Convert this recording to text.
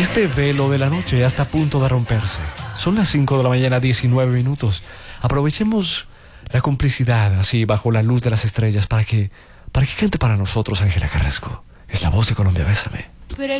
Este velo de la noche ya está a punto de romperse. Son las 5 de la mañana, 19 minutos. Aprovechemos la complicidad así bajo la luz de las estrellas para que cante para nosotros Ángela Carrasco. Es la voz de Colombia, bésame.